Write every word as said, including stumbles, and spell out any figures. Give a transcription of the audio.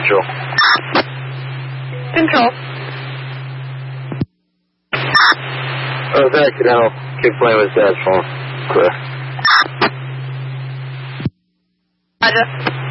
Central. Central. Oh, it was accidental. Keep playing with Dad's phone. Clear. Roger.